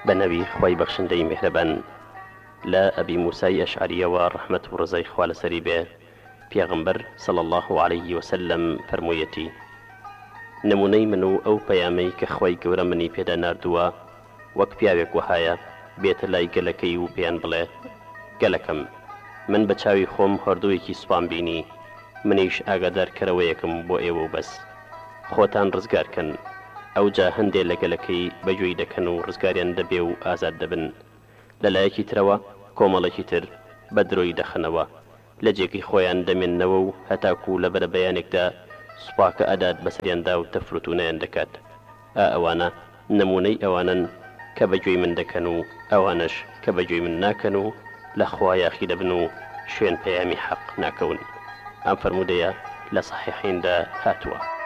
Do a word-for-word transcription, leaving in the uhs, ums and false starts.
بنبي خوي بخشندي مهربان لا أبي موسى أشعري ورحمة ورزي خوال سريبه پیغمبر صلى الله عليه وسلم فرمويتي نموني منو أو بيامي كخوي گورا مني پیدا ناردوا وەک پیاوێک وهایە بێتە لای گەلەکەی و پێیان بڵێ گەلەکەم من بە چاوی خۆم هەردوویەکی سوپان بینی منیش ئاگادارکەرەوەیەکم بۆ ئێوە و بەس خۆتان ڕزگارکەن ئەوجا هەندێک لە گەلەکەی بەگوێی دەکەن و ڕزگاریان دەبێ و ئازاد دەبن لەلایەکی ترەوە کۆمەڵێکی تر بە درۆی دەخەنەوە لە جێگەی خۆیان دەمێننەوە و هەتاکوو لە بەرە بەیانێکدا سوپاکە ئەدات بەسەریاندا و تەفروتونەیان دەکات ئا ئەوانە نمونەی ئەوانن کە بەگوێی من دەکەن و ئەوانش کە بەگوێی من ناکەن و لە خوا یاخی دەبن و شوێن پەیامی حەق ناکەون ئەم فەرمودەیە لە سەحیحیندا هاتووە.